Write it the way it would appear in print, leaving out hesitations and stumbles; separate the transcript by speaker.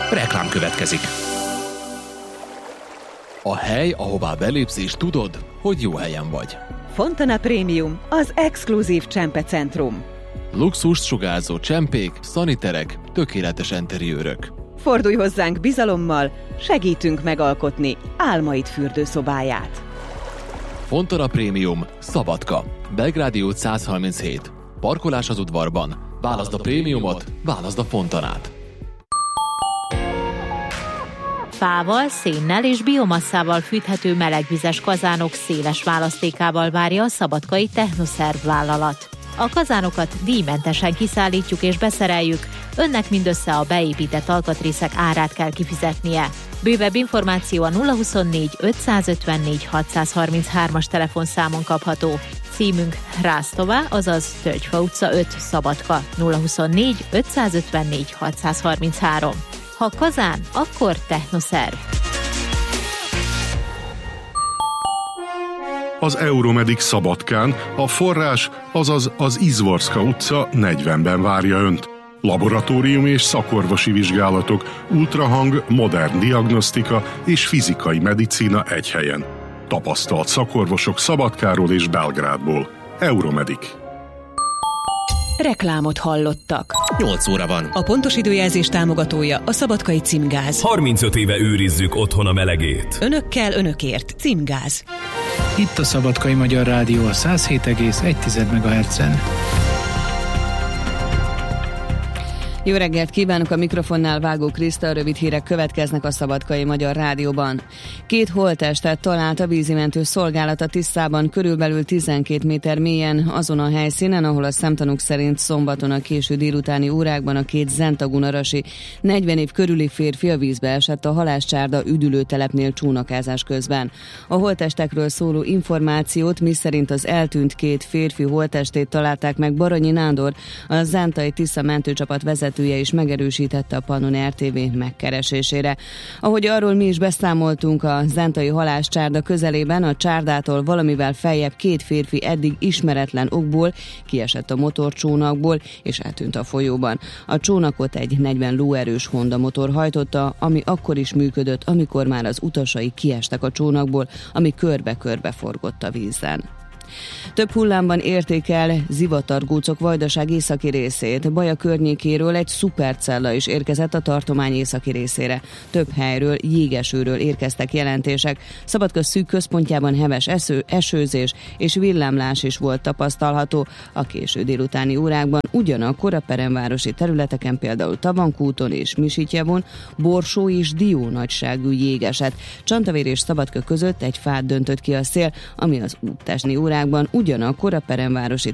Speaker 1: Reklám következik. A hely, ahová belépsz és tudod, hogy jó helyen vagy.
Speaker 2: Fontana Premium, az exkluzív csempecentrum.
Speaker 1: Luxust sugárzó csempék, szaniterek, tökéletes enteriőrök.
Speaker 2: Fordulj hozzánk bizalommal, segítünk megalkotni álmaid fürdőszobáját.
Speaker 1: Fontana Premium, Szabadka, Belgrádi út 137. Parkolás az udvarban. Válaszd a prémiumot, válaszd a Fontanát.
Speaker 3: Fával, szénnel és biomasszával fűthető melegvizes kazánok széles választékával várja a szabadkai Technoszerv vállalat. A kazánokat díjmentesen kiszállítjuk és beszereljük, önnek mindössze a beépített alkatrészek árát kell kifizetnie. Bővebb információ a 024 554 633-as telefonszámon kapható. Címünk Rásztová, azaz Tölgyfa utca 5, Szabadka, 024 554 633. Ha kazán, akkor Technoszerv.
Speaker 4: Az Euromedic Szabadkán a forrás, azaz az Izvorska utca 40-ben várja Önt. Laboratórium és szakorvosi vizsgálatok, ultrahang, modern diagnosztika és fizikai medicína egy helyen. Tapasztalt szakorvosok Szabadkáról és Belgrádból. Euromedic.
Speaker 2: Reklámot hallottak.
Speaker 1: 8 óra van.
Speaker 2: A pontos időjelzés támogatója a Szabadkai Címgáz.
Speaker 5: 35 éve őrizzük otthon a melegét.
Speaker 2: Önökkel, önökért. Címgáz.
Speaker 6: Itt a Szabadkai Magyar Rádió a 107,1 MHz-en.
Speaker 7: Jó reggelt kívánok, a mikrofonnál Vágó Kriszta, rövid hírek következnek a Szabadkai Magyar Rádióban. 2 holttestet talált a vízimentő szolgálata Tiszában, körülbelül 12 méter mélyen azon a helyszínen, ahol a szemtanúk szerint szombaton a késő délutáni órákban a 2 zentagunarasi 40 év körüli férfi a vízbe esett a Halászcsárda üdülőtelepnél csónakázás közben. A holttestekről szóló információt, miszerint az eltűnt 2 férfi holttestét találták meg Baranyi Nándor, a zentai Tisza mentőcsapat vezetője is megerősítette a Pannon RTV megkeresésére. Ahogy arról mi is beszámoltunk, a zentai Halászcsárda közelében a csárdától valamivel feljebb 2 férfi eddig ismeretlen okból kiesett a motorcsónakból és eltűnt a folyóban. A csónakot egy 40 lóerős Honda motor hajtotta, ami akkor is működött, amikor már az utasai kiestek a csónakból, ami körbe-körbe forgott a vízen. Több hullámban érték el Zivatargócok Vajdaság északi részét. Baja környékéről egy szupercella is érkezett a tartomány északi részére. Több helyről, jégesőről érkeztek jelentések. Szabadka szűk központjában heves esőzés és villámlás is volt tapasztalható a késő délutáni órákban. Ugyanakkor a peremvárosi területeken, például Tavankúton és Misitjevon borsó és dió nagyságú jég esett. Csantavér és Szabadka között egy fát döntött ki a szél, ami az úttesni órákban ugyanakkor a peremvárosi